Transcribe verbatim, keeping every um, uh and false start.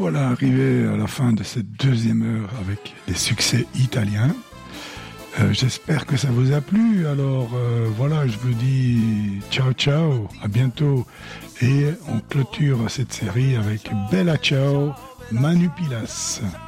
voilà arrivé à la fin de cette deuxième heure avec les succès italiens. Euh, j'espère que ça vous a plu. Alors euh, voilà, je vous dis ciao ciao, à bientôt. Et on clôture cette série avec Bella Ciao, Manu Pilas.